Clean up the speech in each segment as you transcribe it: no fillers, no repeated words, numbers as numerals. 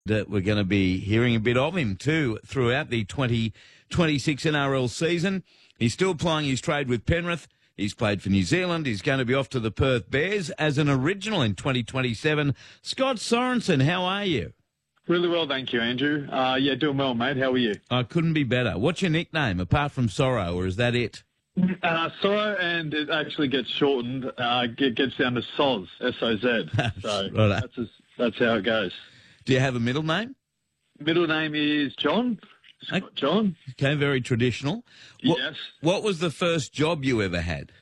We're going to be hearing a bit of him too throughout the 2026 NRL season. He's still plying his trade with Penrith. He's played for New Zealand. He's going to be off to the Perth Bears as an original in 2027. Scott Sorensen, how are you? Really well, thank you, Andrew. Doing well, mate. How are you? I couldn't be better. What's your nickname, apart from Sorrow, or is that it? Sorrow, and it actually gets shortened. It gets down to Soz, S-O-Z. So Right. that's how it goes. Do you have a middle name? Middle name is John. Scott John. Okay, very traditional. Yes. What was the first job you ever had?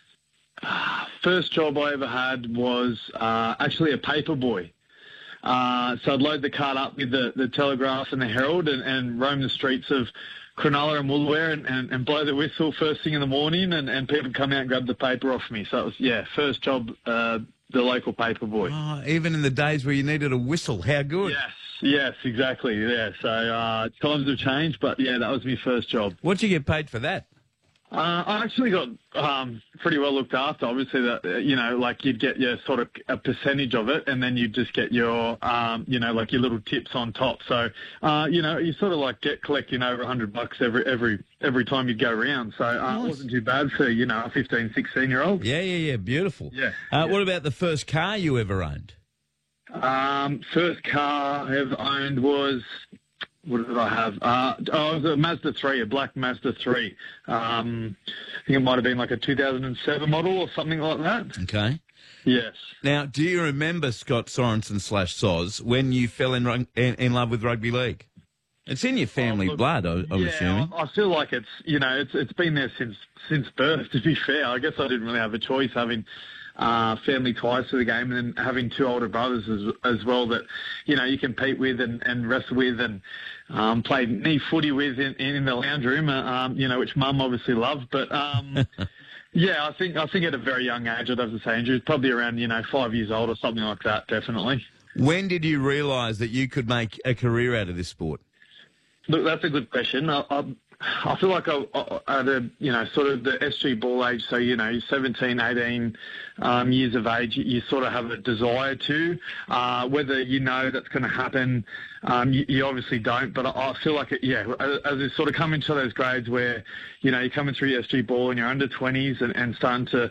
First job I ever had was actually a paper boy. So I'd load the cart up with the Telegraph and the Herald and roam the streets of Cronulla and Woolooware and blow the whistle first thing in the morning and people come out and grab the paper off me. So it was, first job, the local paper boy. Oh, even in the days where you needed a whistle. How good. Yes, exactly. Yeah, so times have changed, but yeah, that was my first job. What'd you get paid for that? I actually got pretty well looked after. Obviously, like you'd get your sort of a percentage of it, and then you'd just get your, like your little tips on top. So, you sort of like collecting over $100 every time you'd go around. So Nice. It wasn't too bad for a 15, 16-year-old. Yeah, beautiful. Yeah. What about the first car you ever owned? First car I ever owned was. What did I have? It was a Mazda 3, a black Mazda 3. I think it might have been like a 2007 model or something like that. Okay. Yes. Now, do you remember Scott Sorensen / Soz when you fell in love with rugby league? It's in your family blood, I'm assuming. I feel like it's been there since birth. To be fair, I guess I didn't really have a choice having family ties to the game, and then having two older brothers as well that you compete with and wrestle with and play knee footy with in the lounge room. Which Mum obviously loved, but. Yeah, I think at a very young age, I'd have to say, Andrew, probably around 5 years old or something like that, definitely. When did you realise that you could make a career out of this sport? Look, that's a good question. I feel like at sort of the SG ball age, so 17, 18 years of age, you sort of have a desire to. Whether that's going to happen, you obviously don't. But I feel like as you sort of come into those grades where you're coming through your SG ball and you're under 20s and starting to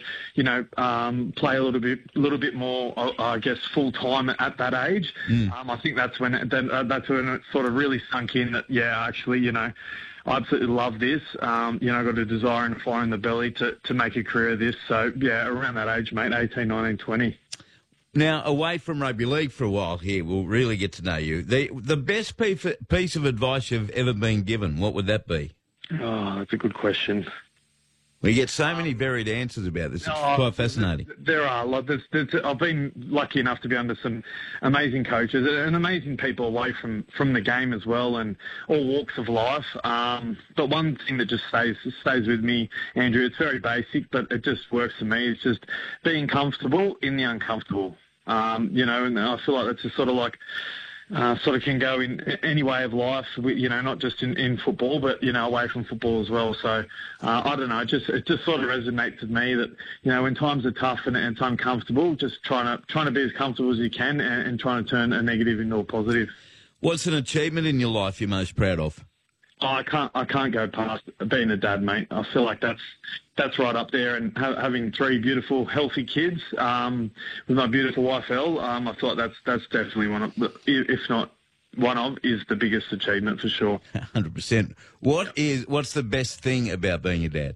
play a little bit more, I guess, full time at that age. I think that's when it sort of really sunk in that actually I absolutely love this. I've got a desire and a fire in the belly to make a career of this. So, around that age, mate, 18, 19, 20. Now, away from rugby league for a while here, we'll really get to know you. The best piece of advice you've ever been given, what would that be? Oh, that's a good question. We get so many varied answers about this. It's quite fascinating. There are. I've been lucky enough to be under some amazing coaches and amazing people away from the game as well, and all walks of life. But one thing that just stays with me, Andrew, it's very basic, but it just works for me. It's just being comfortable in the uncomfortable. And I feel like that's just sort of like. Sort of can go in any way of life, not just in football, but, away from football as well. So, I don't know, it just sort of resonates with me that, when times are tough and it's uncomfortable, just trying to be as comfortable as you can and trying to turn a negative into a positive. What's an achievement in your life you're most proud of? I can't go past being a dad, mate. I feel like that's right up there, and having three beautiful, healthy kids with my beautiful wife Elle. I feel like that's definitely one of, if not one of, is the biggest achievement for sure. 100%. What's the best thing about being a dad?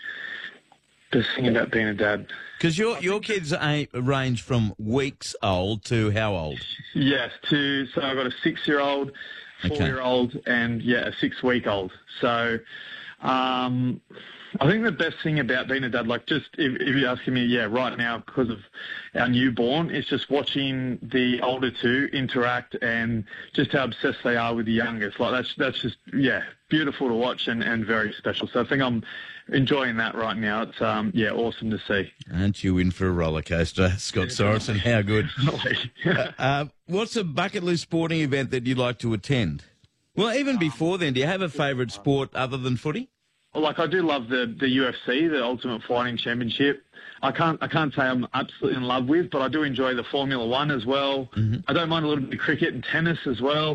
Best thing about being a dad. Because your kids range from weeks old to how old? Yes, so I've got a 6-year-old. 4-year-old and a 6-week-old. So I think the best thing about being a dad, like just if you're asking me, right now because of our newborn, it's just watching the older two interact and just how obsessed they are with the youngest. Like that's just beautiful to watch and very special. So I think I'm enjoying that right now. It's awesome to see. Aren't you in for a roller coaster, Scott Sorensen? How good. What's a bucket list sporting event that you'd like to attend? Well, even before then, do you have a favourite sport other than footy? like I do love the UFC, the Ultimate Fighting Championship. I can't say I'm absolutely in love with, but I do enjoy the Formula One as well. I don't mind a little bit of cricket and tennis as well.